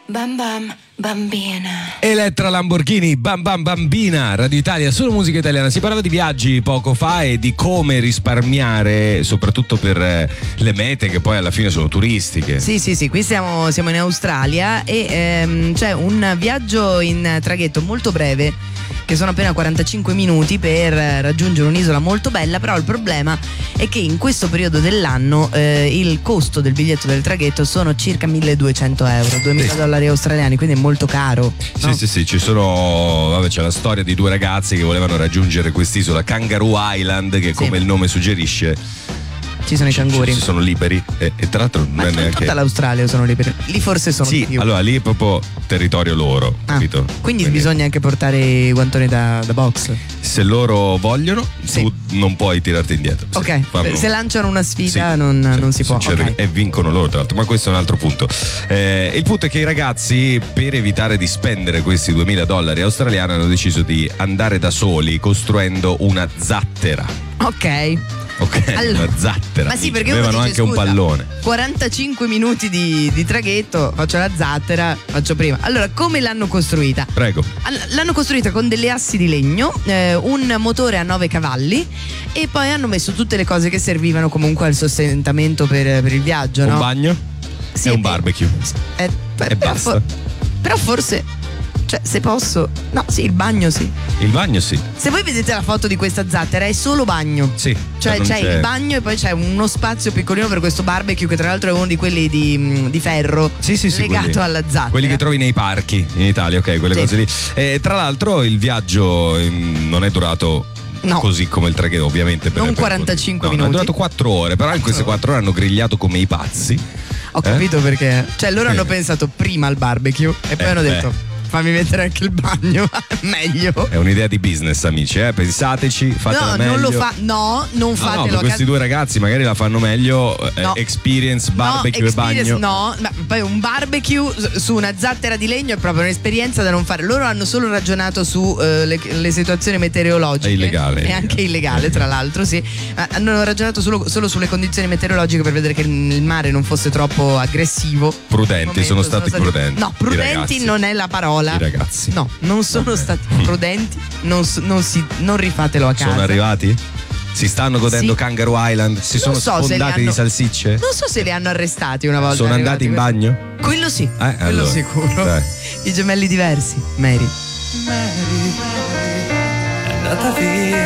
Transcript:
Bam bam bambina. Elettra Lamborghini, Bam Bam Bambina, Radio Italia, solo musica italiana. Si parlava di viaggi poco fa e di come risparmiare, soprattutto per le mete che poi alla fine sono turistiche. Sì, qui siamo in Australia e c'è un viaggio in traghetto molto breve, che sono appena 45 minuti per raggiungere un'isola molto bella, però il problema è che in questo periodo dell'anno il costo del biglietto del traghetto sono circa 1.200 euro, 2.000 dollari australiani, quindi è molto caro. No? Sì, c'è la storia di due ragazzi che volevano raggiungere quest'isola Kangaroo Island, che come il nome suggerisce ci sono i canguri. Ci sono liberi e tra l'altro ma non è neanche tutta l'Australia sono liberi. Lì forse sono di più. Allora lì è proprio territorio loro, capito? Quindi bisogna anche portare i guantoni da box. Se loro vogliono, tu non puoi tirarti indietro. Ok, se lanciano una sfida non si può. Okay. E vincono loro, tra l'altro, ma questo è un altro punto. Il punto è che i ragazzi, per evitare di spendere questi 2.000 dollari australiani, hanno deciso di andare da soli costruendo una zattera. Ok, allora, una zattera. Ma sì, perché avevano anche un pallone. 45 minuti di traghetto, faccio la zattera, faccio prima. Allora, come l'hanno costruita? Prego. L'hanno costruita con delle assi di legno, un motore a 9 cavalli e poi hanno messo tutte le cose che servivano comunque al sostentamento per il viaggio. Un no? bagno sì, e un barbecue. E basta. Però forse, cioè, se posso, no, sì, il bagno sì. Il bagno sì. Se voi vedete la foto di questa zattera è solo bagno. Sì. Cioè c'è il bagno e poi c'è uno spazio piccolino per questo barbecue, che tra l'altro è uno di quelli di ferro, legato quelli, alla zattera. Quelli che trovi nei parchi in Italia, ok, quelle cose lì. Tra l'altro il viaggio non è durato così come il traghetto, ovviamente. Non 45 minuti. È durato 4 ore, però in queste 4 ore hanno grigliato come i pazzi. Ho capito perché. Cioè loro hanno pensato prima al barbecue e poi hanno detto fammi mettere anche il bagno, meglio. È un'idea di business, amici, pensateci, fatela meglio. Non lo fa, non fatelo. No, questi due ragazzi magari la fanno meglio. Experience, barbecue e bagno. No, ma poi un barbecue su una zattera di legno è proprio un'esperienza da non fare. Loro hanno solo ragionato su le situazioni meteorologiche. È illegale. È anche illegale, tra l'altro, sì. Ma hanno ragionato solo sulle condizioni meteorologiche per vedere che il mare non fosse troppo aggressivo. Prudenti, sono stati prudenti. No, prudenti non è la parola. I ragazzi. No, non sono stati prudenti, non rifatelo a casa. Sono arrivati? Si stanno godendo Kangaroo Island? Si sono sfondati di salsicce? Non so se li hanno arrestati una volta. Sono andati in bagno? Quello sì, quello allora, sicuro. Dai. I gemelli diversi. Mary è andata via.